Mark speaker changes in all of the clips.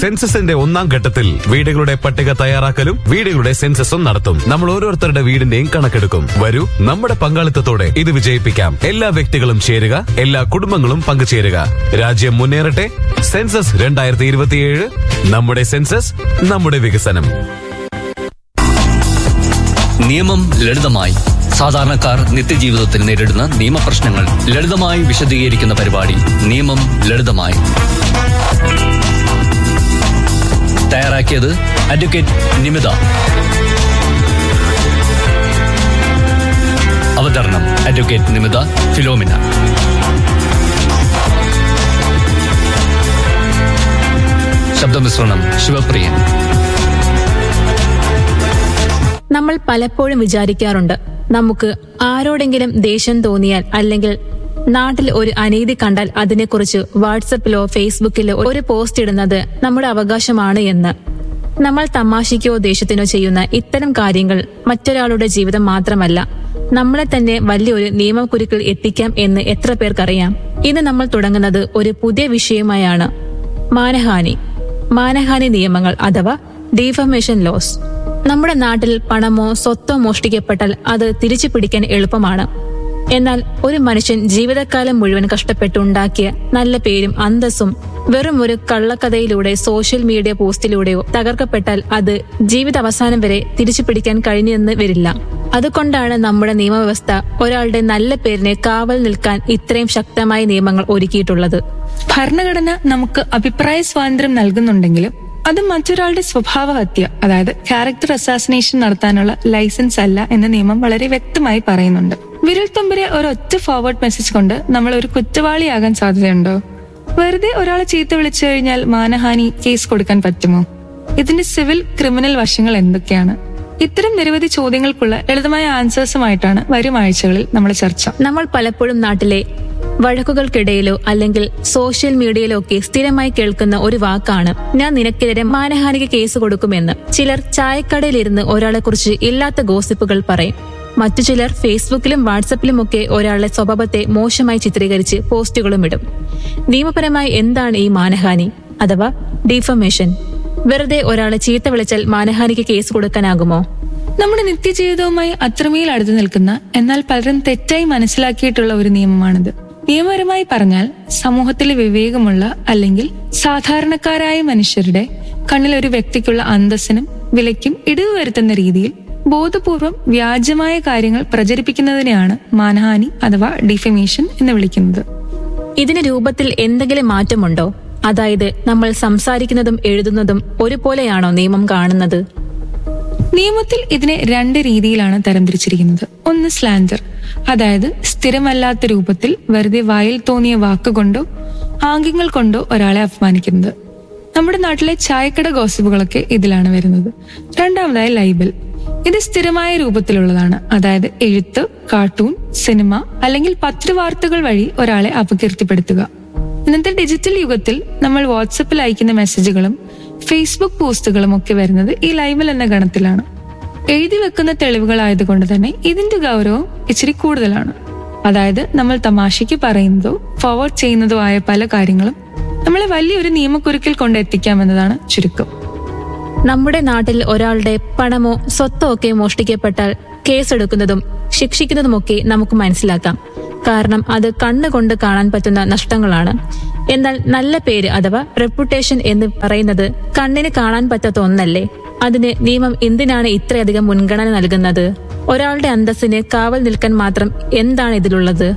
Speaker 1: സെൻസസിന്റെ 1ാം ഘട്ടത്തിൽ വീടുകളുടെ പട്ടിക തയ്യാറാക്കലും വീടുകളുടെ സെൻസസും നടത്തും. നമ്മൾ ഓരോരുത്തരുടെ വീടിന്റെയും കണക്കെടുക്കും. വരൂ, നമ്മുടെ പങ്കാളിത്തത്തോടെ ഇത് വിജയിപ്പിക്കാം. എല്ലാ വ്യക്തികളും ചേരുക, എല്ലാ കുടുംബങ്ങളും പങ്കുചേരുക. രാജ്യം മുന്നേറട്ടെ. സെൻസസ് 2027. നമ്മുടെ സെൻസസ്, നമ്മുടെ വികസനം.
Speaker 2: നിയമം ലളിതമായി. സാധാരണക്കാർ നിത്യജീവിതത്തിൽ നേരിടുന്ന നിയമപ്രശ്നങ്ങൾ ലളിതമായി വിശദീകരിക്കുന്ന പരിപാടി നിയമം ലളിതമായി. തയ്യാറാക്കിയത് അഡ്വക്കേറ്റ് നിമിത. അവതരണം അഡ്വക്കേറ്റ് നിമിത ഫിലോമിന. ശബ്ദമിശ്രണം ശിവപ്രിയൻ.
Speaker 3: നമ്മൾ പലപ്പോഴും വിചാരിക്കാറുണ്ട്, നമുക്ക് ആരോടെങ്കിലും ദേഷ്യം തോന്നിയാൽ അല്ലെങ്കിൽ നാട്ടിൽ ഒരു അനീതി കണ്ടാൽ അതിനെക്കുറിച്ച് വാട്സപ്പിലോ ഫേസ്ബുക്കിലോ ഒരു പോസ്റ്റ് ഇടുന്നത് നമ്മുടെ അവകാശമാണ് എന്ന്. നമ്മൾ തമാശയ്ക്കോ ദേഷ്യത്തിനോ ചെയ്യുന്ന ഇത്തരം കാര്യങ്ങൾ മറ്റൊരാളുടെ ജീവിതം മാത്രമല്ല, നമ്മളെ തന്നെ വലിയൊരു നിയമക്കുരുക്കിൽ എത്തിക്കാം എന്ന് എത്ര പേർക്കറിയാം. ഇന്ന് നമ്മൾ തുടങ്ങുന്നത് ഒരു പുതിയ വിഷയമായാണ്. മാനഹാനി നിയമങ്ങൾ അഥവാ ഡിഫമേഷൻ ലോസ്. നമ്മുടെ നാട്ടിൽ പണമോ സ്വത്തോ മോഷ്ടിക്കപ്പെട്ടാൽ അത് തിരിച്ചു പിടിക്കാൻ എളുപ്പമാണ്. എന്നാൽ ഒരു മനുഷ്യൻ ജീവിതകാലം മുഴുവൻ കഷ്ടപ്പെട്ടുണ്ടാക്കിയ നല്ല പേരും അന്തസ്സും വെറും ഒരു കള്ളക്കഥയിലൂടെ സോഷ്യൽ മീഡിയ പോസ്റ്റിലൂടെയോ തകർക്കപ്പെട്ടാൽ അത് ജീവിത അവസാനം വരെ തിരിച്ചു പിടിക്കാൻ കഴിഞ്ഞെന്ന് വരില്ല. അതുകൊണ്ടാണ് നമ്മുടെ നിയമവ്യവസ്ഥ ഒരാളുടെ നല്ല പേരിനെ കാവൽ നിൽക്കാൻ ഇത്രയും ശക്തമായ നിയമങ്ങൾ ഒരുക്കിയിട്ടുള്ളത്.
Speaker 4: ഭരണഘടന നമുക്ക് അഭിപ്രായ സ്വാതന്ത്ര്യം നൽകുന്നുണ്ടെങ്കിലും അത് മറ്റൊരാളുടെ സ്വഭാവഹത്യ, അതായത് ക്യാരക്ടർ അസാസിനേഷൻ നടത്താനുള്ള ലൈസൻസ് അല്ല എന്ന് നിയമം വളരെ വ്യക്തമായി പറയുന്നുണ്ട്. വിരൽത്തുമ്പിലെ ഒരൊറ്റ ഫോർവേഡ് മെസ്സേജ് കൊണ്ട് നമ്മൾ ഒരു കുറ്റവാളിയാകാൻ സാധ്യതയുണ്ടോ? വെറുതെ ഒരാളെ ചീത്ത വിളിച്ചു കഴിഞ്ഞാൽ മാനഹാനി കേസ് കൊടുക്കാൻ പറ്റുമോ? ഇതിന്റെ സിവിൽ, ക്രിമിനൽ വശങ്ങൾ എന്തൊക്കെയാണ്? ഇത്തരം നിരവധി ചോദ്യങ്ങൾക്കുള്ള ലളിതമായ ആൻസേഴ്സുമായിട്ടാണ് വരും ആഴ്ചകളിൽ നമ്മുടെ ചർച്ച.
Speaker 3: നമ്മൾ പലപ്പോഴും നാട്ടിലെ വഴക്കുകൾക്കിടയിലോ അല്ലെങ്കിൽ സോഷ്യൽ മീഡിയയിലോ ഒക്കെ സ്ഥിരമായി കേൾക്കുന്ന ഒരു വാക്കാണ് ഞാൻ നിനക്കെതിരെ മാനഹാനിക്ക് കേസ് കൊടുക്കുമെന്ന്. ചിലർ ചായക്കടയിലിരുന്ന് ഒരാളെ കുറിച്ച് ഇല്ലാത്ത ഗോസിപ്പുകൾ പറയും. മറ്റു ചിലർ ഫേസ്ബുക്കിലും വാട്സപ്പിലുമൊക്കെ ഒരാളുടെ സ്വഭാവത്തെ മോശമായി ചിത്രീകരിച്ച് പോസ്റ്റുകളും ഇടും. നിയമപരമായി എന്താണ് ഈ മാനഹാനി അഥവാ ഡിഫമേഷൻ? വെറുതെ ഒരാളെ ചീത്ത വിളിച്ചാൽ മാനഹാനിക്ക് കേസ് കൊടുക്കാനാകുമോ?
Speaker 4: നമ്മുടെ നിത്യജീവിതവുമായി അത്രമേൽ അടുത്തു നിൽക്കുന്ന, എന്നാൽ പലരും തെറ്റായി മനസ്സിലാക്കിയിട്ടുള്ള ഒരു നിയമമാണിത്. നിയമപരമായി പറഞ്ഞാൽ സമൂഹത്തിലെ വിവേകമുള്ള അല്ലെങ്കിൽ സാധാരണക്കാരായ മനുഷ്യരുടെ കണ്ണിൽ ഒരു വ്യക്തിക്കുള്ള അന്തസ്സിനും വിലയ്ക്കും ഇടിവ് വരുത്തുന്ന രീതിയിൽ ബോധപൂർവം വ്യാജമായ കാര്യങ്ങൾ പ്രചരിപ്പിക്കുന്നതിനെയാണ് മാനഹാനി അഥവാ ഡിഫമേഷൻ എന്ന് വിളിക്കുന്നത്.
Speaker 3: ഇതിന് രൂപത്തിൽ എന്തെങ്കിലും മാറ്റമുണ്ടോ? അതായത് നമ്മൾ സംസാരിക്കുന്നതും എഴുതുന്നതും ഒരുപോലെയാണോ നിയമം കാണുന്നത്?
Speaker 4: നിയമത്തിൽ ഇതിനെ 2 രീതിയിലാണ് തരംതിരിച്ചിരിക്കുന്നത്. ഒന്ന് സ്ലാൻഡർ, അതായത് സ്ഥിരമല്ലാത്ത രൂപത്തിൽ വെറുതെ വായിൽ തോന്നിയ വാക്കുകൊണ്ടോ ആംഗ്യങ്ങൾ കൊണ്ടോ ഒരാളെ അപമാനിക്കുന്നത്. നമ്മുടെ നാട്ടിലെ ചായക്കട ഗോസിപ്പുകളൊക്കെ ഇതിലാണ് വരുന്നത്. രണ്ടാമതായി ലൈബൽ. ഇത് സ്ഥിരമായ രൂപത്തിലുള്ളതാണ്, അതായത് എഴുത്ത്, കാർട്ടൂൺ, സിനിമ അല്ലെങ്കിൽ പത്രവാർത്തകൾ വഴി ഒരാളെ അപകീർത്തിപ്പെടുത്തുക. ഇന്നത്തെ ഡിജിറ്റൽ യുഗത്തിൽ നമ്മൾ വാട്സപ്പിൽ അയക്കുന്ന മെസ്സേജുകളും ഫേസ്ബുക്ക് പോസ്റ്റുകളും ഒക്കെ വരുന്നത് ഈ ലൈബൽ എന്ന ഗണത്തിലാണ്. എഴുതി വെക്കുന്ന തെളിവുകളായതുകൊണ്ട് തന്നെ ഇതിന്റെ ഗൗരവം ഇച്ചിരി കൂടുതലാണ്. അതായത് നമ്മൾ തമാശയ്ക്ക് പറയുന്നതോ ഫോർവേഡ് ചെയ്യുന്നതോ ആയ പല കാര്യങ്ങളും നമ്മളെ വലിയൊരു നിയമക്കുരുക്കിൽ കൊണ്ടെത്തിക്കാമെന്നതാണ് ചുരുക്കം.
Speaker 3: നമ്മുടെ നാട്ടിൽ ഒരാളുടെ പണമോ സ്വത്തോ ഒക്കെ മോഷ്ടിക്കപ്പെട്ടാൽ കേസെടുക്കുന്നതും ശിക്ഷിക്കുന്നതുമൊക്കെ നമുക്ക് മനസ്സിലാക്കാം. കാരണം അത് കണ്ണുകൊണ്ട് കാണാൻ പറ്റുന്ന നഷ്ടങ്ങളാണ്. എന്നാൽ നല്ല പേര് അഥവാ റെപ്യൂട്ടേഷൻ എന്ന് പറയുന്നത് കണ്ണിന് കാണാൻ പറ്റാത്ത ഒന്നല്ലേ? അതിന് നിയമം എന്തിനാണ് ഇത്രയധികം മുൻഗണന നൽകുന്നത്? ഒരാളുടെ അന്തസ്സിന് കാവൽ നിൽക്കാൻ മാത്രം എന്താണ് ഇതിലുള്ളത്?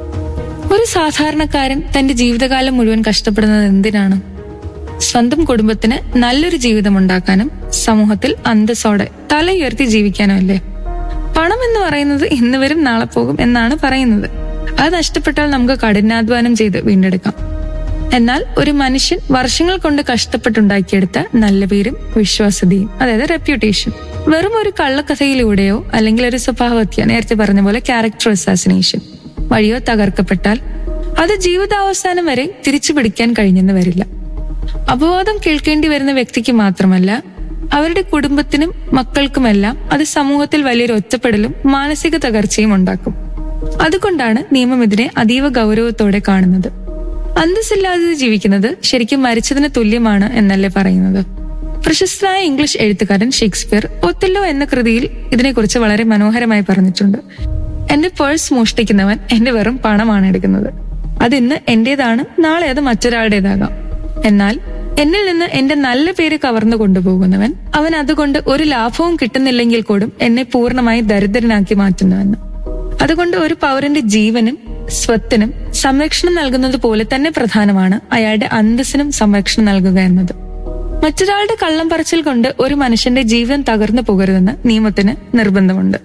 Speaker 4: ഒരു സാധാരണക്കാരൻ തന്റെ ജീവിതകാലം മുഴുവൻ കഷ്ടപ്പെടുന്നത് എന്തിനാണ്? സ്വന്തം കുടുംബത്തിന് നല്ലൊരു ജീവിതം ഉണ്ടാക്കാനും സമൂഹത്തിൽ അന്തസ്സോടെ തല ഉയർത്തി ജീവിക്കാനും അല്ലേ? പണം എന്ന് പറയുന്നത് ഇന്ന് വരും നാളെ പോകും എന്നാണ് പറയുന്നത്. അത് നഷ്ടപ്പെട്ടാൽ നമുക്ക് കഠിനാധ്വാനം ചെയ്ത് വീണ്ടെടുക്കാം. എന്നാൽ ഒരു മനുഷ്യൻ വർഷങ്ങൾ കൊണ്ട് കഷ്ടപ്പെട്ടുണ്ടാക്കിയെടുത്ത നല്ല പേരും വിശ്വാസ്യതയും, അതായത് റെപ്യൂട്ടേഷൻ, വെറും ഒരു കള്ളക്കഥയിലൂടെയോ അല്ലെങ്കിൽ ഒരു സ്വഭാവഹത്യ, നേരത്തെ പറഞ്ഞ പോലെ ക്യാരക്ടർ അസാസിനേഷൻ വഴിയോ തകർക്കപ്പെട്ടാൽ അത് ജീവിതാവസാനം വരെ തിരിച്ചു പിടിക്കാൻ കഴിഞ്ഞെന്ന് വരില്ല. അപവാദം കേൾക്കേണ്ടി വരുന്ന വ്യക്തിക്ക് മാത്രമല്ല, അവരുടെ കുടുംബത്തിനും മക്കൾക്കുമെല്ലാം അത് സമൂഹത്തിൽ വലിയൊരു ഒറ്റപ്പെടലും മാനസിക തകർച്ചയും ഉണ്ടാക്കും. അതുകൊണ്ടാണ് നിയമം ഇതിനെ അതീവ ഗൗരവത്തോടെ കാണുന്നത്. അന്തസ്സില്ലാതെ ജീവിക്കുന്നത് ശരിക്കും മരിച്ചതിന് തുല്യമാണ് എന്നല്ലേ പറയുന്നത്. പ്രശസ്തനായ ഇംഗ്ലീഷ് എഴുത്തുകാരൻ ഷേക്സ്പിയർ ഒത്തല്ലോ എന്ന കൃതിയിൽ ഇതിനെക്കുറിച്ച് വളരെ മനോഹരമായി പറഞ്ഞിട്ടുണ്ട്. എന്റെ പേഴ്സ് മോഷ്ടിക്കുന്നവൻ എന്റെ വെറും പണമാണ് എടുക്കുന്നത്. അതിന്ന് എന്റേതാണ്, നാളെ അത് മറ്റൊരാളുടേതാകാം. എന്നാൽ എന്നിൽ നിന്ന് എന്റെ നല്ല പേര് കവർന്നു കൊണ്ടുപോകുന്നവൻ, അവൻ അതുകൊണ്ട് ഒരു ലാഭവും കിട്ടുന്നില്ലെങ്കിൽ കൂടി എന്നെ പൂർണ്ണമായി ദരിദ്രനാക്കി മാറ്റുന്നുവെന്ന്. അതുകൊണ്ട് ഒരു പൗരന്റെ ജീവനും സ്വത്തിനും സംരക്ഷണം നൽകുന്നത് പോലെ തന്നെ പ്രധാനമാണ് അയാളുടെ അന്തസ്സിനും സംരക്ഷണം നൽകുക എന്നത്. മറ്റൊരാളുടെ കള്ളം പറച്ചിൽ കൊണ്ട് ഒരു മനുഷ്യന്റെ ജീവൻ തകർന്നു പോകരുതെന്ന് നിയമത്തിന് നിർബന്ധമുണ്ട്.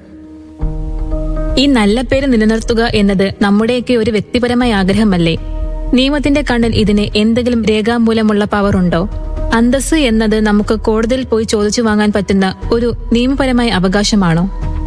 Speaker 3: ഈ നല്ല പേര് നിലനിർത്തുക എന്നത് നമ്മുടെയൊക്കെ ഒരു വ്യക്തിപരമായ ആഗ്രഹമല്ലേ? നിയമത്തിന്റെ കണ്ണിൽ ഇതിന് എന്തെങ്കിലും രേഖാമൂലമുള്ള പവർ ഉണ്ടോ? അന്തസ്സ് എന്നത് നമുക്ക് കോടതിയിൽ പോയി ചോദിച്ചു വാങ്ങാൻ പറ്റുന്ന ഒരു നിയമപരമായ അവകാശമാണോ?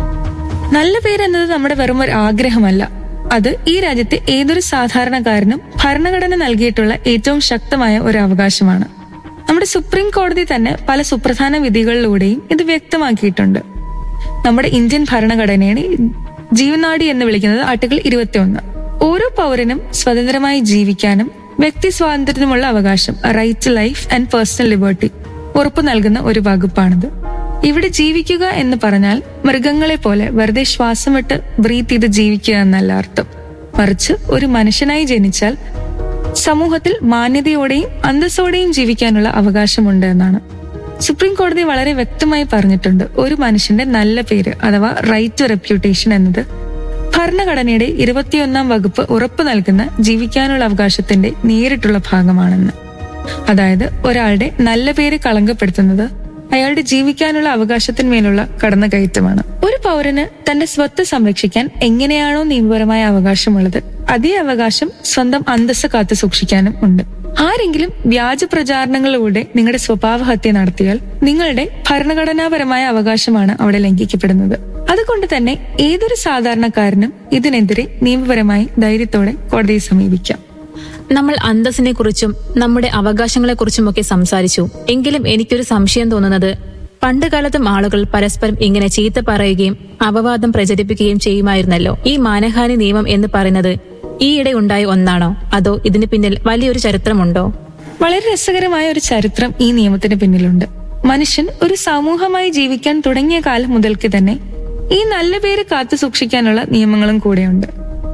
Speaker 4: നല്ല പേരെന്നത് നമ്മുടെ വെറും ഒരു ആഗ്രഹമല്ല. അത് ഈ രാജ്യത്തെ ഏതൊരു സാധാരണക്കാരനും ഭരണഘടന നൽകിയിട്ടുള്ള ഏറ്റവും ശക്തമായ ഒരു അവകാശമാണ്. നമ്മുടെ സുപ്രീം കോടതി തന്നെ പല സുപ്രധാന വിധികളിലൂടെയും ഇത് വ്യക്തമാക്കിയിട്ടുണ്ട്. നമ്മുടെ ഇന്ത്യൻ ഭരണഘടനയുടെ ജീവനാഡി എന്ന് വിളിക്കുന്നത് ആർട്ടിക്കിൾ 21. ഓരോ പൗരനും സ്വതന്ത്രമായി ജീവിക്കാനും വ്യക്തി സ്വാതന്ത്ര്യത്തിനുമുള്ള അവകാശം, right to life and personal liberty, ഉറപ്പു നൽകുന്ന ഒരു വകുപ്പാണിത്. ഇവിടെ ജീവിക്കുക എന്ന് പറഞ്ഞാൽ മൃഗങ്ങളെ പോലെ വെറുതെ ശ്വാസം വിട്ട് ബ്രീത്ത് ചെയ്ത് ജീവിക്കുക എന്നല്ല അർത്ഥം. മറിച്ച് ഒരു മനുഷ്യനായി ജനിച്ചാൽ സമൂഹത്തിൽ മാന്യതയോടെയും അന്തസ്സോടെയും ജീവിക്കാനുള്ള അവകാശമുണ്ട് എന്നാണ്. സുപ്രീം കോടതി വളരെ വ്യക്തമായി പറഞ്ഞിട്ടുണ്ട്, ഒരു മനുഷ്യന്റെ നല്ല പേര് അഥവാ റൈറ്റ് ടു റെപ്യൂട്ടേഷൻ എന്നത് ഭരണഘടനയുടെ 21 വകുപ്പ് ഉറപ്പു നൽകുന്ന ജീവിക്കാനുള്ള അവകാശത്തിന്റെ നേരിട്ടുള്ള ഭാഗമാണെന്ന്. അതായത് ഒരാളുടെ നല്ല പേര് കളങ്കപ്പെടുത്തുന്നത് അയാളുടെ ജീവിക്കാനുള്ള അവകാശത്തിന്മേലുള്ള കടന്നുകയറ്റമാണ്. ഒരു പൗരന് തന്റെ സ്വത്ത് സംരക്ഷിക്കാൻ എങ്ങനെയാണോ നിയമപരമായ അവകാശമുള്ളത്, അതേ അവകാശം സ്വന്തം അന്തസ്സ് കാത്തു സൂക്ഷിക്കാനും ഉണ്ട്. ആരെങ്കിലും വ്യാജ പ്രചാരണങ്ങളിലൂടെ നിങ്ങളുടെ സ്വഭാവഹത്യ നടത്തിയാൽ നിങ്ങളുടെ ഭരണഘടനാപരമായ അവകാശമാണ് അവിടെ ലംഘിക്കപ്പെടുന്നത്. അതുകൊണ്ട് തന്നെ ഏതൊരു സാധാരണക്കാരനും ഇതിനെതിരെ നിയമപരമായി ധൈര്യത്തോടെ കോടതിയെ സമീപിക്കാം.
Speaker 3: നമ്മൾ അന്തസ്സിനെ കുറിച്ചും നമ്മുടെ അവകാശങ്ങളെ കുറിച്ചുമൊക്കെ സംസാരിച്ചു. എങ്കിലും എനിക്കൊരു സംശയം തോന്നുന്നത്, പണ്ടുകാലത്തും ആളുകൾ പരസ്പരം ഇങ്ങനെ ചീത്ത പറയുകയും അപവാദം പ്രചരിപ്പിക്കുകയും ചെയ്യുമായിരുന്നല്ലോ. ഈ മാനഹാനി നിയമം എന്ന് പറയുന്നത് ഈയിടെ ഉണ്ടായ ഒന്നാണോ, അതോ ഇതിന് പിന്നിൽ വലിയൊരു ചരിത്രമുണ്ടോ?
Speaker 4: വളരെ രസകരമായ ഒരു ചരിത്രം ഈ നിയമത്തിന് പിന്നിലുണ്ട്. മനുഷ്യൻ ഒരു സമൂഹമായി ജീവിക്കാൻ തുടങ്ങിയ കാലം മുതൽക്ക് തന്നെ ഈ നല്ല പേര് കാത്തു സൂക്ഷിക്കാനുള്ള നിയമങ്ങളും കൂടെയുണ്ട്.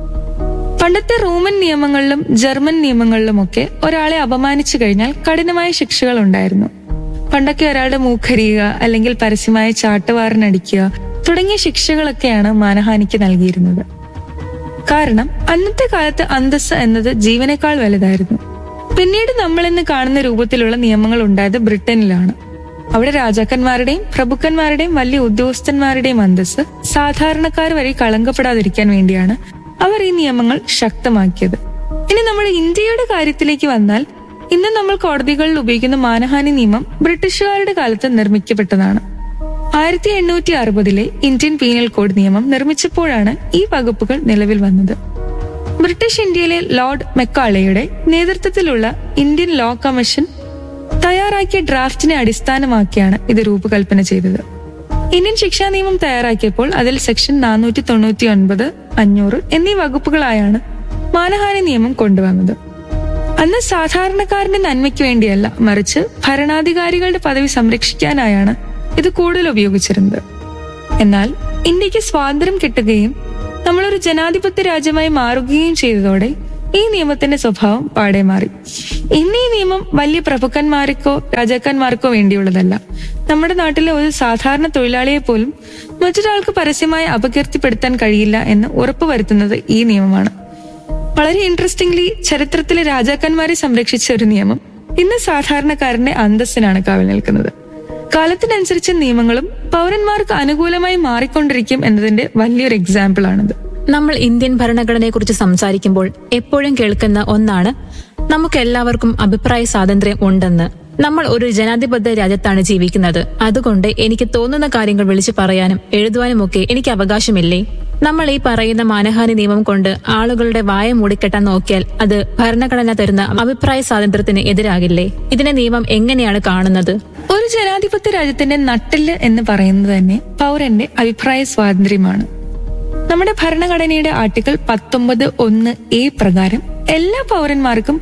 Speaker 4: പണ്ടത്തെ റോമൻ നിയമങ്ങളിലും ജർമ്മൻ നിയമങ്ങളിലുമൊക്കെ ഒരാളെ അപമാനിച്ചു കഴിഞ്ഞാൽ കഠിനമായ ശിക്ഷകൾ ഉണ്ടായിരുന്നു. പണ്ടൊക്കെ ഒരാളുടെ മൂക്കരിയുക അല്ലെങ്കിൽ പരസ്യമായ ചാട്ടുവാറിനടിക്കുക തുടങ്ങിയ ശിക്ഷകളൊക്കെയാണ് മാനഹാനിക്ക് നൽകിയിരുന്നത്. കാരണം അന്നത്തെ കാലത്ത് അന്തസ്സ് എന്നത് ജീവനേക്കാൾ വലുതായിരുന്നു. പിന്നീട് നമ്മൾ ഇന്ന് കാണുന്ന രൂപത്തിലുള്ള നിയമങ്ങൾ ഉണ്ടായത് ബ്രിട്ടനിലാണ്. അവിടെ രാജാക്കന്മാരുടെയും പ്രഭുക്കന്മാരുടെയും വലിയ ഉദ്യോഗസ്ഥന്മാരുടെയും അന്തസ്സ് സാധാരണക്കാർ വരെ കളങ്കപ്പെടാതിരിക്കാൻ വേണ്ടിയാണ് അവർ ഈ നിയമങ്ങൾ ശക്തമാക്കിയത്. ഇനി നമ്മുടെ ഇന്ത്യയുടെ കാര്യത്തിലേക്ക് വന്നാൽ, ഇന്ന് നമ്മൾ കോടതികളിൽ ഉപയോഗിക്കുന്ന മാനഹാനി നിയമം ബ്രിട്ടീഷുകാരുടെ കാലത്ത് നിർമ്മിക്കപ്പെട്ടതാണ്. 1860 ഇന്ത്യൻ പീനൽ കോഡ് നിയമം നിർമ്മിച്ചപ്പോഴാണ് ഈ വകുപ്പുകൾ നിലവിൽ വന്നത്. ബ്രിട്ടീഷ് ഇന്ത്യയിലെ ലോർഡ് മെക്കാളയുടെ നേതൃത്വത്തിലുള്ള ഇന്ത്യൻ ലോ കമ്മീഷൻ തയ്യാറാക്കിയ ഡ്രാഫ്റ്റിനെ അടിസ്ഥാനമാക്കിയാണ് ഇത് രൂപകൽപ്പന ചെയ്തത്. ഇന്ത്യൻ ശിക്ഷാ നിയമം തയ്യാറാക്കിയപ്പോൾ അതിൽ സെക്ഷൻ 499, 500 എന്നീ വകുപ്പുകളായാണ് മാനഹാനി നിയമം കൊണ്ടുവന്നത്. അന്ന് സാധാരണക്കാരന്റെ നന്മയ്ക്ക് വേണ്ടിയല്ല, മറിച്ച് ഭരണാധികാരികളുടെ പദവി സംരക്ഷിക്കാനായാണ് ഇത് കൂടുതൽ ഉപയോഗിച്ചിരുന്നത്. എന്നാൽ ഇന്ത്യക്ക് സ്വാതന്ത്ര്യം കിട്ടുകയും നമ്മളൊരു ജനാധിപത്യ രാജ്യമായി മാറുകയും ചെയ്തതോടെ ഈ നിയമത്തിന്റെ സ്വഭാവം പാടെ മാറി. ഇന്ന് ഈ നിയമം വലിയ പ്രഭുക്കന്മാർക്കോ രാജാക്കന്മാർക്കോ വേണ്ടിയുള്ളതല്ല. നമ്മുടെ നാട്ടിലെ ഒരു സാധാരണ തൊഴിലാളിയെ പോലും മറ്റൊരാൾക്ക് പരസ്യമായി അപകീർത്തിപ്പെടുത്താൻ കഴിയില്ല എന്ന് ഉറപ്പുവരുത്തുന്നത് ഈ നിയമമാണ്. വളരെ ഇൻട്രസ്റ്റിംഗ്ലി, ചരിത്രത്തിലെ രാജാക്കന്മാരെ സംരക്ഷിച്ച ഒരു നിയമം ഇന്ന് സാധാരണക്കാരന്റെ അന്തസ്സിനാണ് കാവൽ നിൽക്കുന്നത്. കാലത്തിനനുസരിച്ച് നിയമങ്ങളും പൗരന്മാർക്ക് അനുകൂലമായി മാറിക്കൊണ്ടിരിക്കും എന്നതിന്റെ വലിയൊരു എക്സാമ്പിൾ ആണിത്.
Speaker 3: നമ്മൾ ഇന്ത്യൻ ഭരണഘടനയെക്കുറിച്ച് സംസാരിക്കുമ്പോൾ എപ്പോഴും കേൾക്കുന്ന ഒന്നാണ് നമുക്ക് എല്ലാവർക്കും അഭിപ്രായ സ്വാതന്ത്ര്യം ഉണ്ടെന്ന്. നമ്മൾ ഒരു ജനാധിപത്യ രാജ്യത്താണ് ജീവിക്കുന്നത്. അതുകൊണ്ട് എനിക്ക് തോന്നുന്ന കാര്യങ്ങൾ വിളിച്ചു പറയാനും എഴുതുവാനുമൊക്കെ എനിക്ക് അവകാശമില്ലേ? നമ്മൾ ഈ പറയുന്ന മാനഹാനി നിയമം കൊണ്ട് ആളുകളുടെ വായ മൂടിക്കെട്ടാൻ നോക്കിയാൽ അത് ഭരണഘടന തരുന്ന അഭിപ്രായ സ്വാതന്ത്ര്യത്തിന് എതിരാകില്ലേ? ഇതിനെ നിയമം എങ്ങനെയാണ് കാണുന്നത്?
Speaker 4: ഒരു ജനാധിപത്യ രാജ്യത്തിന്റെ നട്ടെല്ല് എന്ന് പറയുന്നത് തന്നെ പൗരന്റെ അഭിപ്രായ സ്വാതന്ത്ര്യമാണ്. നമ്മുടെ ഭരണഘടനയുടെ ആർട്ടിക്കിൾ 19(1)A പ്രകാരം എല്ലാ പൗരന്മാർക്കും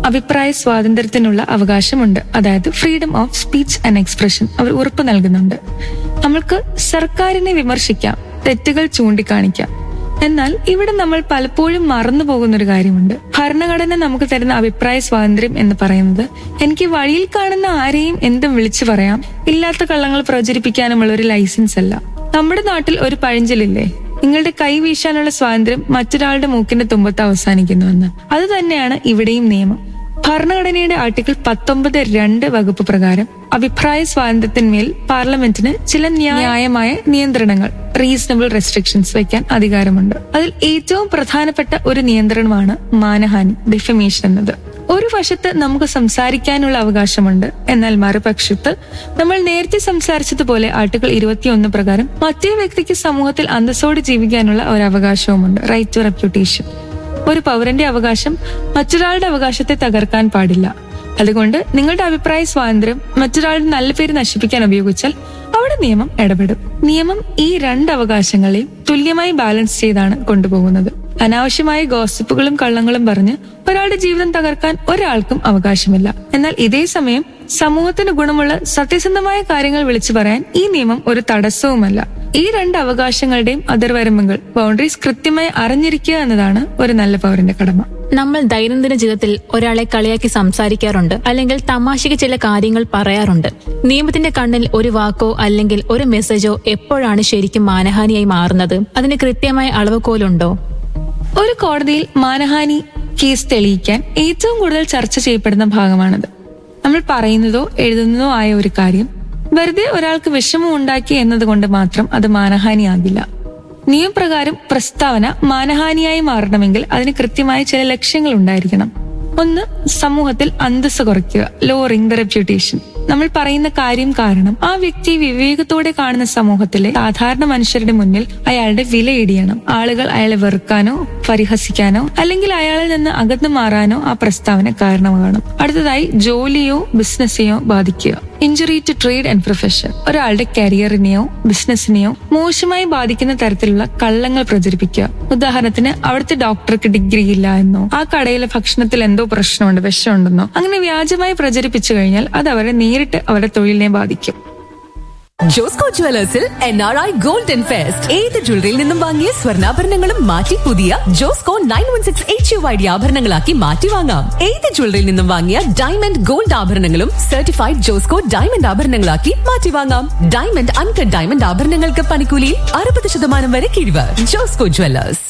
Speaker 4: അഭിപ്രായ സ്വാതന്ത്ര്യത്തിനുള്ള അവകാശമുണ്ട്. അതായത് freedom of speech and expression അവർ ഉറപ്പു നൽകുന്നുണ്ട്. നമ്മൾക്ക് സർക്കാരിനെ വിമർശിക്കാം, തെറ്റുകൾ ചൂണ്ടിക്കാണിക്കാം. എന്നാൽ ഇവിടെ നമ്മൾ പലപ്പോഴും മറന്നു പോകുന്നൊരു കാര്യമുണ്ട്. ഭരണഘടന നമുക്ക് തരുന്ന അഭിപ്രായ സ്വാതന്ത്ര്യം എന്ന് പറയുന്നത് എനിക്ക് വഴിയിൽ കാണുന്ന ആരെയും എന്തും വിളിച്ചു പറയാം, ഇല്ലാത്ത കള്ളങ്ങൾ പ്രചരിപ്പിക്കാനുമുള്ള ഒരു ലൈസൻസ് അല്ല. നമ്മുടെ നാട്ടിൽ ഒരു പഴഞ്ചൊല്ലില്ലേ, നിങ്ങളുടെ കൈ വീശാനുള്ള സ്വാതന്ത്ര്യം മറ്റൊരാളുടെ മൂക്കിന്റെ തുമ്പത്ത് അവസാനിക്കുന്നുവെന്ന്. അത് തന്നെയാണ് ഇവിടെയും നിയമം. ഭരണഘടനയുടെ ആർട്ടിക്കിൾ 19(2) വകുപ്പ് പ്രകാരം അഭിപ്രായ സ്വാതന്ത്ര്യത്തിന്മേൽ പാർലമെന്റിന് ചില ന്യായമായ നിയന്ത്രണങ്ങൾ, റീസണബിൾ റെസ്ട്രിക്ഷൻസ് വയ്ക്കാൻ അധികാരമുണ്ട്. അതിൽ ഏറ്റവും പ്രധാനപ്പെട്ട ഒരു നിയന്ത്രണമാണ് മാനഹാനി, ഡിഫമേഷൻ എന്നത്. ഒരു വശത്ത് നമുക്ക് സംസാരിക്കാനുള്ള അവകാശമുണ്ട്, എന്നാൽ മറുപക്ഷത്ത് നമ്മൾ നേരത്തെ സംസാരിച്ചതുപോലെ ആർട്ടിക്കിൾ 21 പ്രകാരം മറ്റേ വ്യക്തിക്ക് സമൂഹത്തിൽ അന്തസ്സോടെ ജീവിക്കാനുള്ള ഒരു അവകാശവുമുണ്ട്, റൈറ്റ് ടു റെപ്യൂട്ടേഷൻ. ഒരു പൗരന്റെ അവകാശം മറ്റൊരാളുടെ അവകാശത്തെ തകർക്കാൻ പാടില്ല. അതുകൊണ്ട് നിങ്ങളുടെ അഭിപ്രായ സ്വാതന്ത്ര്യം മറ്റൊരാളുടെ നല്ല പേര് നശിപ്പിക്കാൻ ഉപയോഗിച്ചാൽ അവിടെ നിയമം ഇടപെടും. നിയമം ഈ 2 അവകാശങ്ങളെയും തുല്യമായി ബാലൻസ് ചെയ്താണ് കൊണ്ടുപോകുന്നത്. അനാവശ്യമായ ഗോസിപ്പുകളും കള്ളങ്ങളും പറഞ്ഞ് ഒരാളുടെ ജീവിതം തകർക്കാൻ ഒരാൾക്കും അവകാശമില്ല. എന്നാൽ ഇതേ സമയം സമൂഹത്തിന് ഗുണമുള്ള സത്യസന്ധമായ കാര്യങ്ങൾ വിളിച്ചു പറയാൻ ഈ നിയമം ഒരു തടസ്സവുമല്ല. ഈ 2 അവകാശങ്ങളുടെയും അതിർവരമ്പുകൾ, ബൗണ്ടറീസ് കൃത്യമായി അറിഞ്ഞിരിക്കുക എന്നതാണ് ഒരു നല്ല പൗരന്റെ കടമ.
Speaker 3: നമ്മൾ ദൈനംദിന ജീവിതത്തിൽ ഒരാളെ കളിയാക്കി സംസാരിക്കാറുണ്ട്, അല്ലെങ്കിൽ തമാശയ്ക്ക് ചില കാര്യങ്ങൾ പറയാറുണ്ട്. നിയമത്തിന്റെ കണ്ണിൽ ഒരു വാക്കോ അല്ലെങ്കിൽ ഒരു മെസ്സേജോ എപ്പോഴാണ് ശരിക്കും മാനഹാനിയായി മാറുന്നത്? അതിന് കൃത്യമായ അളവുകോലുണ്ടോ?
Speaker 4: ഒരു കോടതിയിൽ മാനഹാനി കേസ് തെളിയിക്കാൻ ഏറ്റവും കൂടുതൽ ചർച്ച ചെയ്യപ്പെടുന്ന ഭാഗമാണത്. നമ്മൾ പറയുന്നതോ എഴുതുന്നതോ ആയ ഒരു കാര്യം വെറുതെ ഒരാൾക്ക് വിഷമം ഉണ്ടാക്കി എന്നതുകൊണ്ട് മാത്രം അത് മാനഹാനിയാകില്ല. നിയമപ്രകാരം പ്രസ്താവന മാനഹാനിയായി മാറണമെങ്കിൽ അതിന് കൃത്യമായ ചില ലക്ഷ്യങ്ങൾ ഉണ്ടായിരിക്കണം. ഒന്ന്, സമൂഹത്തിൽ അന്തസ്സ് കുറയ്ക്കുക, ലോറിംഗ് ദ റെപ്യൂട്ടേഷൻ. നമ്മൾ പറയുന്ന കാര്യം കാരണം ആ വ്യക്തി വിവേകത്തോടെ കാണുന്ന സമൂഹത്തിലെ സാധാരണ മനുഷ്യരുടെ മുന്നിൽ അയാളുടെ വില ഇടിയണം. ആളുകൾ അയാളെ വെറുക്കാനോ പരിഹസിക്കാനോ അല്ലെങ്കിൽ അയാളിൽ നിന്ന് അകന്നു മാറാനോ ആ പ്രസ്താവന കാരണമാകണം. അടുത്തതായി, ജോലിയോ ബിസിനസ്സിനെയോ ബാധിക്കുക, injury to trade and profession. ഒരാളുടെ കരിയറിനെയോ ബിസിനസ്സിനെയോ മോശമായി ബാധിക്കുന്ന തരത്തിലുള്ള കള്ളങ്ങൾ പ്രചരിപ്പിക്കുക. ഉദാഹരണത്തിന്, അവിടുത്തെ ഡോക്ടർക്ക് ഡിഗ്രി ഇല്ല എന്നോ, ആ കടയിലെ ഭക്ഷണത്തിൽ എന്തോ പ്രശ്നമുണ്ട്, വിഷമുണ്ടെന്നോ അങ്ങനെ വ്യാജമായി പ്രചരിപ്പിച്ചു കഴിഞ്ഞാൽ അത് അവരെ നേരിട്ട് അവരുടെ തൊഴിലിനെ ബാധിക്കും.
Speaker 5: Josco ജുവലേഴ്സിൽ NRI golden fest. ഏത് ജ്വല്ലറിയിൽ നിന്നും വാങ്ങിയ സ്വർണ്ണാഭരണങ്ങളും മാറ്റി പുതിയ ജോസ്കോ 916 HUID ആഭരണങ്ങളാക്കി മാറ്റി വാങ്ങാം. ഏത് ജ്വല്ലറിയിൽ നിന്നും വാങ്ങിയ ഡയമണ്ട് ഗോൾഡ് ആഭരണങ്ങളും സർട്ടിഫൈഡ് ജോസ്കോ ഡയമണ്ട് ആഭരണങ്ങളാക്കി മാറ്റി വാങ്ങാം. ഡയമണ്ട്, അൺകട്ട് ഡയമണ്ട് ആഭരണങ്ങൾക്ക് പണിക്കൂലിയിൽ 60% വരെ കിഴിവ്. ജോസ്കോ ജുവലേഴ്സ്.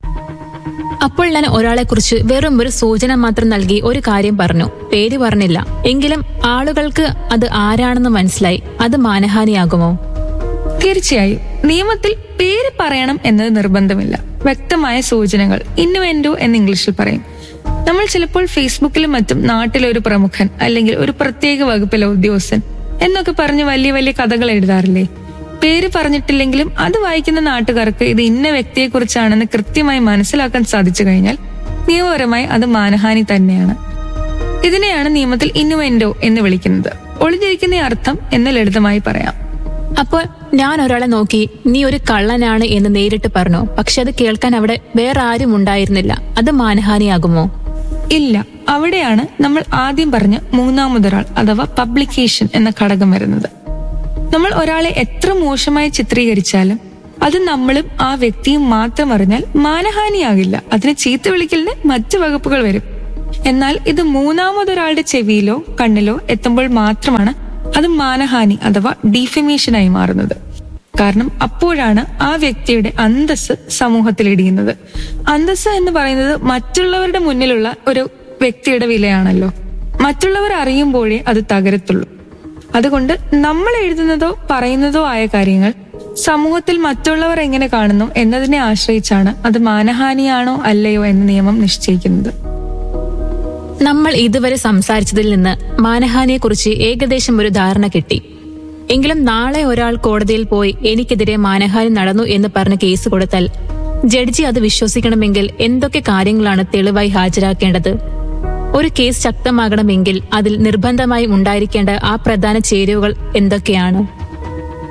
Speaker 3: അപ്പോൾ ഞാൻ ഒരാളെ കുറിച്ച് വെറും ഒരു സൂചന മാത്രം നൽകി ഒരു കാര്യം പറഞ്ഞു, പേര് പറഞ്ഞില്ല. എങ്കിലും ആളുകൾക്ക് അത് ആരാണെന്ന് മനസ്സിലായി. അത് മാനഹാനിയാകുമോ?
Speaker 4: തീർച്ചയായും. നിയമത്തിൽ പേര് പറയണം എന്നത് നിർബന്ധമില്ല. വ്യക്തമായ സൂചനകൾ, ഇന്നുവെന്റോ എന്ന് ഇംഗ്ലീഷിൽ പറയും. നമ്മൾ ചിലപ്പോൾ ഫേസ്ബുക്കിലും മറ്റും നാട്ടിലെ ഒരു പ്രമുഖൻ അല്ലെങ്കിൽ ഒരു പ്രത്യേക വകുപ്പിലെ ഉദ്യോഗസ്ഥൻ എന്നൊക്കെ പറഞ്ഞ് വലിയ വലിയ കഥകൾ എഴുതാറില്ലേ? പേര് പറഞ്ഞിട്ടില്ലെങ്കിലും അത് വായിക്കുന്ന നാട്ടുകാർക്ക് ഇത് ഇന്ന വ്യക്തിയെക്കുറിച്ചാണെന്ന് കൃത്യമായി മനസ്സിലാക്കാൻ സാധിച്ചു കഴിഞ്ഞാൽ നിയമപരമായി അത് മാനഹാനി തന്നെയാണ്. ഇതിനെയാണ് നിയമത്തിൽ ഇന്നുവെന്റോ എന്ന് വിളിക്കുന്നത്. ഒളിഞ്ഞിരിക്കുന്ന അർത്ഥം എന്ന് ലളിതമായി പറയാം.
Speaker 3: അപ്പോൾ ഞാൻ ഒരാളെ നോക്കി നീ ഒരു കള്ളനാണ് എന്ന് നേരിട്ട് പറഞ്ഞു, പക്ഷെ അത് കേൾക്കാൻ അവിടെ വേറെ ആരും ഉണ്ടായിരുന്നില്ല. അത് മാനഹാനിയാകുമോ?
Speaker 4: ഇല്ല. അവിടെയാണ് നമ്മൾ ആദ്യം പറഞ്ഞ മൂന്നാമതൊരാൾ അഥവാ പബ്ലിക്കേഷൻ എന്ന ഘടകം വരുന്നത്. നമ്മൾ ഒരാളെ എത്ര മോശമായി ചിത്രീകരിച്ചാലും അത് നമ്മളും ആ വ്യക്തിയും മാത്രം അറിഞ്ഞാൽ മാനഹാനിയാകില്ല. അതിന് ചീത്ത വിളിക്കലിന് മറ്റു വകുപ്പുകൾ വരും. എന്നാൽ ഇത് മൂന്നാമതൊരാളുടെ ചെവിയിലോ കണ്ണിലോ എത്തുമ്പോൾ മാത്രമാണ് അത് മാനഹാനി അഥവാ ഡിഫമേഷനായി മാറുന്നത്. കാരണം അപ്പോഴാണ് ആ വ്യക്തിയുടെ അന്തസ്സ് സമൂഹത്തിൽ ഇടിയുന്നത്. അന്തസ്സ് എന്ന് പറയുന്നത് മറ്റുള്ളവരുടെ മുന്നിലുള്ള ഒരു വ്യക്തിയുടെ വിലയാണല്ലോ. മറ്റുള്ളവർ അറിയുമ്പോഴേ അത് തകരത്തുള്ളൂ. അതുകൊണ്ട് നമ്മൾ എഴുതുന്നതോ പറയുന്നതോ ആയ കാര്യങ്ങൾ സമൂഹത്തിൽ മറ്റുള്ളവർ എങ്ങനെ കാണുന്നു എന്നതിനെ ആശ്രയിച്ചാണ് അത് മാനഹാനിയാണോ അല്ലയോ എന്ന് നിയമം നിശ്ചയിക്കുന്നത്.
Speaker 3: നമ്മൾ ഇതുവരെ സംസാരിച്ചതിൽ നിന്ന് മാനഹാനിയെക്കുറിച്ച് ഏകദേശം ഒരു ധാരണ കിട്ടി. എങ്കിലും നാളെ ഒരാൾ കോടതിയിൽ പോയി എനിക്കെതിരെ മാനഹാനി നടന്നു എന്ന് പറഞ്ഞ് കേസ് കൊടുത്താൽ ജഡ്ജി അത് വിശ്വസിക്കണമെങ്കിൽ എന്തൊക്കെ കാര്യങ്ങളാണ് തെളിവായി ഹാജരാക്കേണ്ടത്? ഒരു കേസ് ശക്തമാകണമെങ്കിൽ അതിൽ നിർബന്ധമായി ഉണ്ടായിരിക്കേണ്ട ആ പ്രധാന ചേരുവകൾ എന്തൊക്കെയാണ്?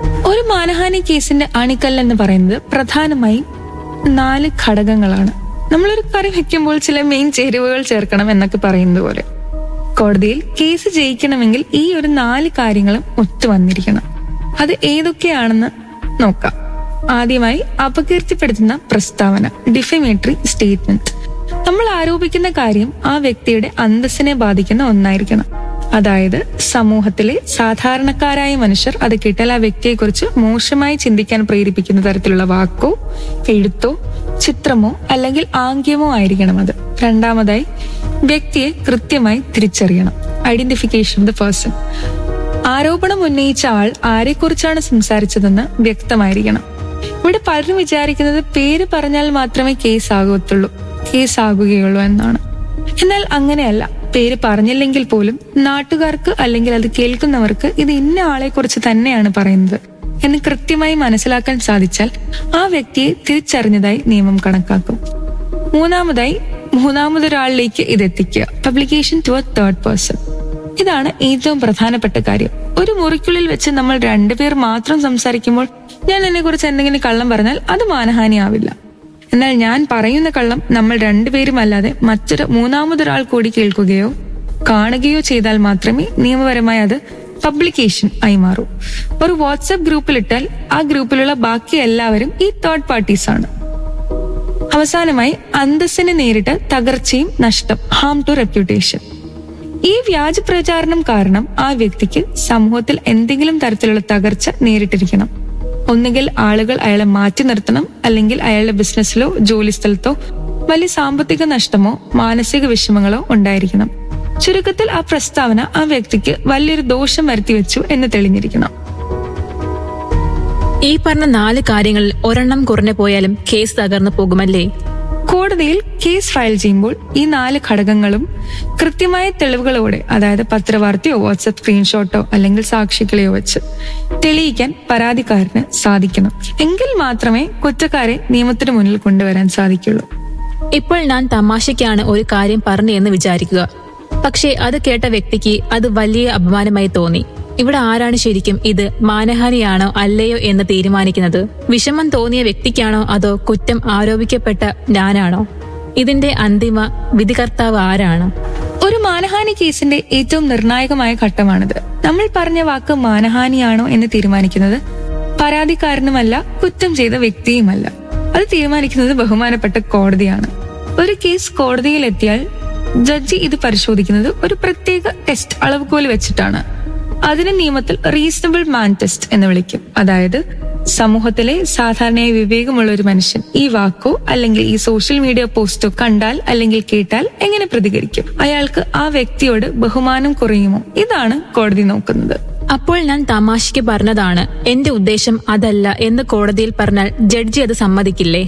Speaker 4: ഒരു മാനഹാനി കേസിന്റെ അണിക്കല്ലെന്ന് പറയുന്നത് പ്രധാനമായും 4 ഘടകങ്ങളാണ്. നമ്മളൊരു കറി വെക്കുമ്പോൾ ചില മെയിൻ ചേരുവകൾ ചേർക്കണം എന്നൊക്കെ പറയുന്നത് പോലെ കോടതിയിൽ കേസ് ജയിക്കണമെങ്കിൽ ഈ ഒരു 4 കാര്യങ്ങളും ഒത്തു വന്നിരിക്കണം. അത് ഏതൊക്കെയാണെന്ന് നോക്കാം. ആദ്യമായി അപകീർത്തിപ്പെടുത്തുന്ന പ്രസ്താവന, ഡിഫമേറ്ററി സ്റ്റേറ്റ്മെന്റ്. നമ്മൾ ആരോപിക്കുന്ന കാര്യം ആ വ്യക്തിയുടെ അന്തസ്സിനെ ബാധിക്കുന്ന ഒന്നായിരിക്കണം. അതായത് സമൂഹത്തിലെ സാധാരണക്കാരായ മനുഷ്യർ അത് കേട്ടാൽ ആ വ്യക്തിയെക്കുറിച്ച് മോശമായി ചിന്തിക്കാൻ പ്രേരിപ്പിക്കുന്ന തരത്തിലുള്ള വാക്കോ എഴുത്തോ ചിത്രമോ അല്ലെങ്കിൽ ആംഗ്യമോ ആയിരിക്കണം അത്. രണ്ടാമതായി വ്യക്തിയെ കൃത്യമായി തിരിച്ചറിയണം, ഐഡന്റിഫിക്കേഷൻ ഓഫ് ദ പേഴ്സൺ. ആരോപണം ഉന്നയിച്ച ആൾ ആരെക്കുറിച്ചാണ് സംസാരിച്ചതെന്ന് വ്യക്തമായിരിക്കണം. ഇവിടെ പലരും വിചാരിക്കുന്നത് പേര് പറഞ്ഞാൽ മാത്രമേ കേസാകുകയുള്ളൂ എന്നാണ്. എന്നാൽ അങ്ങനെയല്ല. പേര് പറഞ്ഞില്ലെങ്കിൽ പോലും നാട്ടുകാർക്ക് അല്ലെങ്കിൽ അത് കേൾക്കുന്നവർക്ക് ഇത് ഇന്ന ആളെ കുറിച്ച് തന്നെയാണ് പറയുന്നത് എന്ന് കൃത്യമായി മനസ്സിലാക്കാൻ സാധിച്ചാൽ ആ വ്യക്തിയെ തിരിച്ചറിഞ്ഞതായി നിയമം കണക്കാക്കും. മൂന്നാമതൊരാളിലേക്ക് ഇതെത്തിക്കുക, publication to A third person. ഇതാണ് ഏറ്റവും പ്രധാനപ്പെട്ട കാര്യം. ഒരു മുറിക്കുള്ളിൽ വെച്ച് നമ്മൾ 2 പേർ മാത്രം സംസാരിക്കുമ്പോൾ ഞാൻ എന്നെ കുറിച്ച് എന്തെങ്കിലും കള്ളം പറഞ്ഞാൽ അത് മാനഹാനിയാവില്ല. എന്നാൽ ഞാൻ പറയുന്ന കള്ളം നമ്മൾ 2 പേരുമല്ലാതെ മൂന്നാമതൊരാൾ കൂടി കേൾക്കുകയോ കാണുകയോ ചെയ്താൽ മാത്രമേ നിയമപരമായി അത് പബ്ലിക്കേഷൻ ആയി മാറൂ. ഒരു വാട്സ്ആപ്പ് ഗ്രൂപ്പിലിട്ടാൽ ആ ഗ്രൂപ്പിലുള്ള ബാക്കി എല്ലാവരും ഈ തേർഡ് പാർട്ടീസ് ആണ്. അവസാനമായി അന്തസ്സിനെ നേരിട്ട് തകർച്ചയും നഷ്ടം, ഹാം ടു റെപ്യൂട്ടേഷൻ. ഈ വ്യാജ പ്രചാരണം കാരണം ആ വ്യക്തിക്ക് സമൂഹത്തിൽ എന്തെങ്കിലും തരത്തിലുള്ള തകർച്ച നേരിട്ടിരിക്കണം. ഒന്നുകിൽ ആളുകൾ അയാളെ മാറ്റി നിർത്തണം, അല്ലെങ്കിൽ അയാളുടെ ബിസിനസ്സിലോ ജോലി സ്ഥലത്തോ വലിയ സാമ്പത്തിക നഷ്ടമോ മാനസിക വിഷമങ്ങളോ ഉണ്ടായിരിക്കണം. ചുരുക്കത്തിൽ ആ പ്രസ്താവന ആ വ്യക്തിക്ക് വലിയൊരു ദോഷം വരുത്തിവെച്ചു എന്ന് തെളിഞ്ഞിരിക്കണം.
Speaker 3: ഈ പറഞ്ഞ 4 കാര്യങ്ങളിൽ ഒരെണ്ണം കുറഞ്ഞു പോയാലും കേസ് തകർന്നു പോകുമല്ലേ?
Speaker 4: കോടതിയിൽ കേസ് ഫയൽ ചെയ്യുമ്പോൾ ഈ 4 ഘടകങ്ങളും കൃത്യമായ തെളിവുകളോടെ, അതായത് പത്രവാർത്തയോ വാട്സ്ആപ്പ് സ്ക്രീൻഷോട്ടോ അല്ലെങ്കിൽ സാക്ഷികളെയോ വെച്ച് തെളിയിക്കാൻ പരാതിക്കാരന് സാധിക്കണം. എങ്കിൽ മാത്രമേ കുറ്റക്കാരെ നിയമത്തിന് മുന്നിൽ കൊണ്ടുവരാൻ സാധിക്കുള്ളൂ.
Speaker 3: ഇപ്പോൾ ഞാൻ തമാശയ്ക്കാണ് ഒരു കാര്യം പറഞ്ഞു എന്ന് വിചാരിക്കുക. പക്ഷേ അത് കേട്ട വ്യക്തിക്ക് അത് വലിയ അപമാനമായി തോന്നി. ഇവിടെ ആരാണ് ശരിക്കും ഇത് മാനഹാനിയാണോ അല്ലയോ എന്ന് തീരുമാനിക്കുന്നത്? വിഷമം തോന്നിയ വ്യക്തിക്കാണോ അതോ കുറ്റം ആരോപിക്കപ്പെട്ട ഞാനാണോ? ഇതിന്റെ അന്തിമ വിധികർത്താവ് ആരാണ്?
Speaker 4: ഒരു മാനഹാനി കേസിന്റെ ഏറ്റവും നിർണായകമായ ഘട്ടമാണിത്. നമ്മൾ പറഞ്ഞ വാക്ക് മാനഹാനിയാണോ എന്ന് തീരുമാനിക്കുന്നത് പരാതിക്കാരനുമല്ല, കുറ്റം ചെയ്ത വ്യക്തിയുമല്ല. അത് തീരുമാനിക്കുന്നത് ബഹുമാനപ്പെട്ട കോടതിയാണ്. ഒരു കേസ് കോടതിയിലെത്തിയാൽ ജഡ്ജി ഇത് പരിശോധിക്കുന്നത് ഒരു പ്രത്യേക ടെസ്റ്റ്, അളവുകോൽ വെച്ചിട്ടാണ്. അതിനെ നിയമത്തിൽ റീസണബിൾ മാൻ ടെസ്റ്റ് എന്ന് വിളിക്കും. അതായത് സമൂഹത്തിലെ സാധാരണയായി വിവേകമുള്ള ഒരു മനുഷ്യൻ ഈ വാക്കോ അല്ലെങ്കിൽ ഈ സോഷ്യൽ മീഡിയ പോസ്റ്റോ കണ്ടാൽ അല്ലെങ്കിൽ കേട്ടാൽ എങ്ങനെ പ്രതികരിക്കും? അയാൾക്ക് ആ വ്യക്തിയോട് ബഹുമാനം കുറയുമോ? ഇതാണ് കോടതി നോക്കുന്നത്.
Speaker 3: അപ്പോൾ ഞാൻ തമാശയ്ക്ക് പറഞ്ഞതാണ്, എന്റെ ഉദ്ദേശം അതല്ല എന്ന് കോടതിയിൽ പറഞ്ഞാൽ ജഡ്ജി അത് സമ്മതിക്കില്ലേ?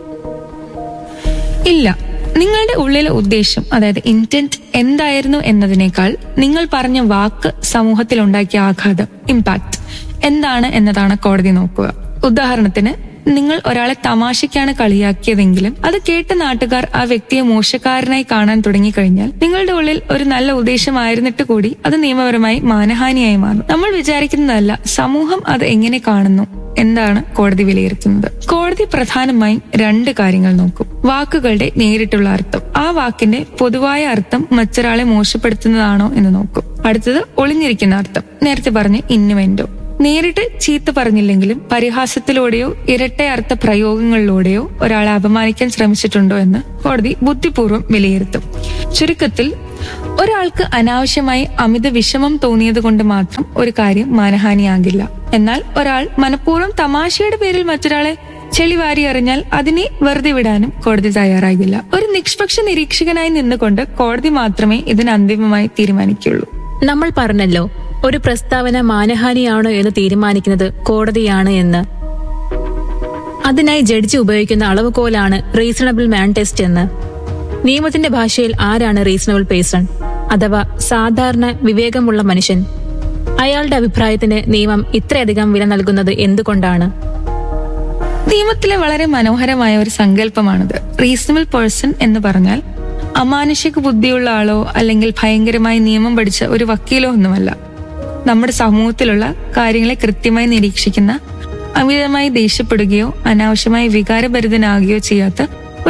Speaker 4: ഇല്ല. നിങ്ങളുടെ ഉള്ളിലെ ഉദ്ദേശം, അതായത് ഇന്റന്റ് എന്തായിരുന്നു എന്നതിനേക്കാൾ നിങ്ങൾ പറഞ്ഞ വാക്ക് സമൂഹത്തിൽ ഉണ്ടാക്കിയ ആഘാതം, ഇമ്പാക്ട് എന്താണ് എന്നതാണ് കോടതി നോക്കുക. ഉദാഹരണത്തിന്, നിങ്ങൾ ഒരാളെ തമാശയ്ക്കാണ് കളിയാക്കിയതെങ്കിലും അത് കേട്ട നാട്ടുകാർ ആ വ്യക്തിയെ മോശക്കാരനായി കാണാൻ തുടങ്ങിക്കഴിഞ്ഞാൽ നിങ്ങളുടെ ഉള്ളിൽ ഒരു നല്ല ഉദ്ദേശമായിരുന്നിട്ട് കൂടി അത് നിയമപരമായി മാനഹാനിയായി മാറും. നമ്മൾ വിചാരിക്കുന്നതല്ല, സമൂഹം അത് എങ്ങനെ കാണുന്നു എന്താണ് കോടതി വിലയിരുത്തുന്നത്. കോടതി പ്രധാനമായും 2 കാര്യങ്ങൾ നോക്കും. വാക്കുകളുടെ നേരിട്ടുള്ള അർത്ഥം, ആ വാക്കിന്റെ പൊതുവായ അർത്ഥം മറ്റൊരാളെ മോശപ്പെടുത്തുന്നതാണോ എന്ന് നോക്കും. അടുത്തത് ഒളിഞ്ഞിരിക്കുന്ന അർത്ഥം, നേരത്തെ പറഞ്ഞ ഇന്നുവെന്റോ. നേരിട്ട് ചീത്ത പറഞ്ഞില്ലെങ്കിലും പരിഹാസത്തിലൂടെയോ ഇരട്ടയർത്ഥ പ്രയോഗങ്ങളിലൂടെയോ ഒരാളെ അപമാനിക്കാൻ ശ്രമിച്ചിട്ടുണ്ടോ എന്ന് കോടതി ബുദ്ധിപൂർവ്വം വിലയിരുത്തും. ചുരുക്കത്തിൽ, ഒരാൾക്ക് അനാവശ്യമായി അമിത വിഷമം തോന്നിയത് കൊണ്ട് മാത്രം ഒരു കാര്യം മാനഹാനിയാകില്ല. എന്നാൽ ഒരാൾ മനഃപൂർവ്വം തമാശയുടെ പേരിൽ മറ്റൊരാളെ ചെളിവാരി അറിഞ്ഞാൽ അതിനെ വെറുതെ വിടാനും കോടതി തയ്യാറാകില്ല. ഒരു നിഷ്പക്ഷ നിരീക്ഷകനായി നിന്നുകൊണ്ട് കോടതി മാത്രമേ ഇതിന് അന്തിമമായി തീരുമാനിക്കുള്ളൂ.
Speaker 3: നമ്മൾ പറഞ്ഞല്ലോ, ഒരു പ്രസ്താവന മാനഹാനിയാണോ എന്ന് തീരുമാനിക്കുന്നത് കോടതിയാണ് എന്ന്. അതിനായി ജഡ്ജി ഉപയോഗിക്കുന്ന അളവുകോലാണ് റീസണബിൾ മാൻ ടെസ്റ്റ് എന്ന്. നിയമത്തിന്റെ ഭാഷയിൽ ആരാണ് റീസണബിൾ പേഴ്സൺ, അഥവാ സാധാരണ വിവേകമുള്ള മനുഷ്യൻ? അയാളുടെ അഭിപ്രായത്തിന് നിയമം ഇത്രയധികം വില നൽകുന്നത് എന്തുകൊണ്ടാണ്?
Speaker 4: നിയമത്തിലെ വളരെ മനോഹരമായ ഒരു സങ്കല്പമാണിത്. റീസണബിൾ പേഴ്സൺ എന്ന് പറഞ്ഞാൽ അമാനുഷിക ബുദ്ധിയുള്ള ആളോ അല്ലെങ്കിൽ ഭയങ്കരമായി നിയമം പഠിച്ച ഒരു വക്കീലോ ഒന്നുമല്ല. നമ്മുടെ സമൂഹത്തിലുള്ള കാര്യങ്ങളെ കൃത്യമായി നിരീക്ഷിക്കുന്ന, അമിതമായി ദേഷ്യപ്പെടുകയോ അനാവശ്യമായി വികാരഭരിതനാകുകയോ ചെയ്യാത്ത ഒരു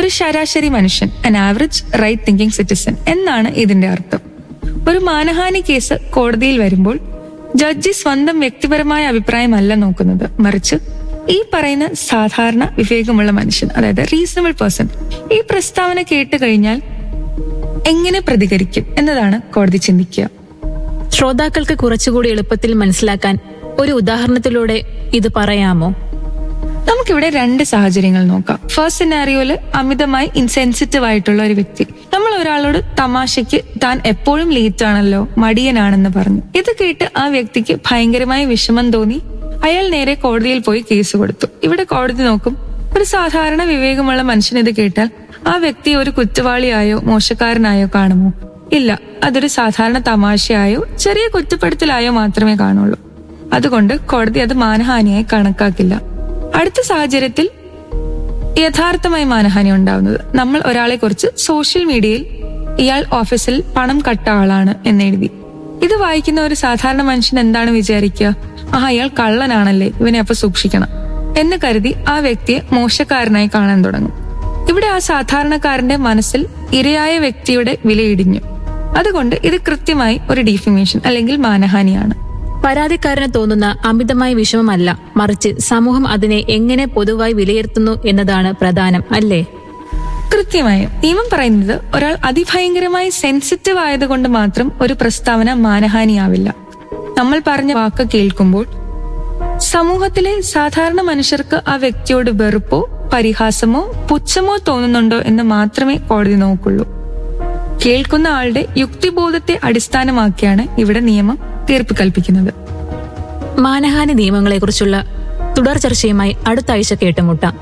Speaker 4: ഒരു ശരാശരി മനുഷ്യൻ, an average right thinking citizen എന്നാണ് ഇതിന്റെ അർത്ഥം. ഒരു മാനഹാനി കേസ് കോടതിയിൽ വരുമ്പോൾ ജഡ്ജി സ്വന്തം വ്യക്തിപരമായ അഭിപ്രായമല്ല നോക്കുന്നത്, മറിച്ച് ഈ പറയുന്ന സാധാരണ വിവേകമുള്ള മനുഷ്യൻ, അതായത് റീസണബിൾ പേഴ്സൺ, ഈ പ്രസ്താവന കേട്ട് കഴിഞ്ഞാൽ എങ്ങനെ പ്രതികരിക്കും എന്നതാണ് കോടതി ചിന്തിക്കുക.
Speaker 3: ശ്രോതാക്കൾക്ക് കുറച്ചുകൂടി എളുപ്പത്തിൽ മനസ്സിലാക്കാൻ ഒരു ഉദാഹരണത്തിലൂടെ ഇത് പറയാമോ?
Speaker 4: നമുക്കിവിടെ 2 സാഹചര്യങ്ങൾ നോക്കാം. ഫസ്റ്റ് സിനാരിയോയില് അമിതമായി ഇൻസെൻസിറ്റീവ് ആയിട്ടുള്ള ഒരു വ്യക്തി നമ്മൾ ഒരാളോട് തമാശയ്ക്ക് താൻ എപ്പോഴും ലേറ്റ് ആണല്ലോ, മടിയനാണെന്ന് പറഞ്ഞു. ഇത് കേട്ട് ആ വ്യക്തിക്ക് ഭയങ്കരമായ വിഷമം തോന്നി. അയാൾ നേരെ കോടതിയിൽ പോയി കേസ് കൊടുത്തു. ഇവിടെ കോടതി നോക്കും, ഒരു സാധാരണ വിവേകമുള്ള മനുഷ്യൻ ഇത് കേട്ടാൽ ആ വ്യക്തി ഒരു കുറ്റവാളിയായോ മോശക്കാരനായോ കാണുമോ? ഇല്ല, അതൊരു സാധാരണ തമാശയായോ ചെറിയ കുറ്റപ്പെടുത്തലായോ മാത്രമേ കാണുള്ളൂ. അതുകൊണ്ട് കോടതി അത് മാനഹാനിയായി കണക്കാക്കില്ല. അടുത്ത സാഹചര്യത്തിൽ യഥാർത്ഥമായി മാനഹാനി ഉണ്ടാവുന്നത്, നമ്മൾ ഒരാളെ കുറിച്ച് സോഷ്യൽ മീഡിയയിൽ ഇയാൾ ഓഫീസിൽ പണം കട്ട ആളാണ് എന്നെഴുതി. ഇത് വായിക്കുന്ന ഒരു സാധാരണ മനുഷ്യൻ എന്താണ് വിചാരിക്കുക? അയാൾ കള്ളനാണല്ലേ, ഇവനെ അപ്പൊ സൂക്ഷിക്കണം എന്ന് കരുതി ആ വ്യക്തിയെ മോശക്കാരനായി കാണാൻ തുടങ്ങും. ഇവിടെ ആ സാധാരണക്കാരന്റെ മനസ്സിൽ ഇരയായ വ്യക്തിയുടെ വിലയിടിഞ്ഞു. അതുകൊണ്ട് ഇത് കൃത്യമായി ഒരു ഡിഫമേഷൻ അല്ലെങ്കിൽ മാനഹാനിയാണ്.
Speaker 3: പരാതിക്കാരന് തോന്നുന്ന അമിതമായ വിഷമമല്ല, മറിച്ച് സമൂഹം അതിനെ എങ്ങനെ പൊതുവായി വിലയിരുത്തുന്നു എന്നതാണ് പ്രധാനം, അല്ലേ?
Speaker 4: കൃത്യമായും നിയമം പറയുന്നത് ഒരാൾ അതിഭയങ്കരമായി സെൻസിറ്റീവ് ആയതുകൊണ്ട് മാത്രം ഒരു പ്രസ്താവന മാനഹാനിയാവില്ല. നമ്മൾ പറഞ്ഞ വാക്ക് കേൾക്കുമ്പോൾ സമൂഹത്തിലെ സാധാരണ മനുഷ്യർക്ക് ആ വ്യക്തിയോട് വെറുപ്പോ പരിഹാസമോ പുച്ഛമോ തോന്നുന്നുണ്ടോ എന്ന് മാത്രമേ കോടതി നോക്കുള്ളൂ. കേൾക്കുന്ന ആളുടെ യുക്തിബോധത്തെ അടിസ്ഥാനമാക്കിയാണ് ഇവിടെ നിയമം തീർപ്പ് കൽപ്പിക്കുന്നത്.
Speaker 3: മാനഹാനി നിയമങ്ങളെക്കുറിച്ചുള്ള തുടർ ചർച്ചയുമായി അടുത്ത ആഴ്ച കേട്ടുമുട്ടാം.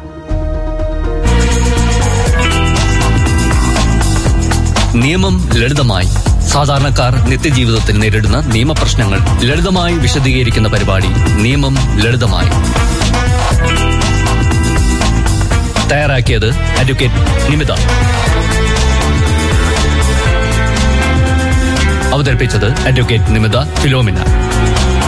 Speaker 2: നിയമം ലളിതമായി. സാധാരണക്കാർ നിത്യജീവിതത്തിൽ നേരിടുന്ന നിയമപ്രശ്നങ്ങൾ ലളിതമായി വിശദീകരിക്കുന്ന പരിപാടി നിയമം ലളിതമായി. തയ്യാറാക്കിയത് അഡ്വക്കേറ്റ് നിമിത. അവതരിപ്പിച്ചത് അഡ്വക്കേറ്റ് നിമിത ഫിലോമിന.